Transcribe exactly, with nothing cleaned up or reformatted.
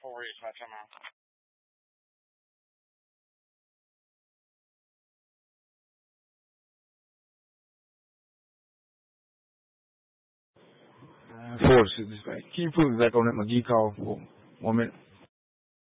full race match somehow. Force ဒီကီးဖူးဇက်ကောင်နဲ့မကြီးကောင်းဟိုမိုမင့်